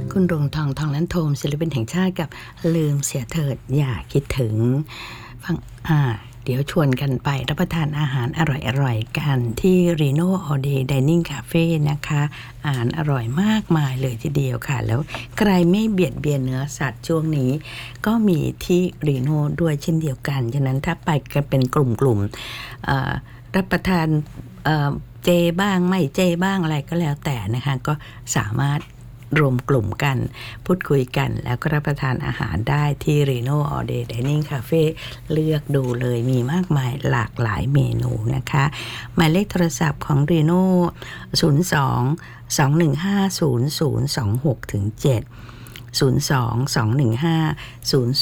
คุณดวงทองทองล้านโทมศิลปินแห่งชาติกับลืมเสียเถิดอย่าคิดถึงฟังเดี๋ยวชวนกันไปรับประทานอาหารอร่อยๆกันที่ Reno All Day Dining Cafe นะคะอาหารอร่อยมากมายเลยทีเดียวค่ะแล้วใครไม่เบียดเบียนเนื้อสัตว์ช่วงนี้ก็มีที่ Reno ด้วยเช่นเดียวกันฉะนั้นถ้าไปกันเป็นกลุ่มๆรับประทานเจบ้างไม่เจบ้างอะไรก็แล้วแต่นะคะก็สามารถรวมกลุ่มกันพูดคุยกันแล้วก็รับประทานอาหารได้ที่ Reno All Day Dining Cafe เลือกดูเลยมีมากมายหลากหลายเมนูนะคะหมายเลขโทรศัพท์ของ Reno 02-215-0026-7 02-215-00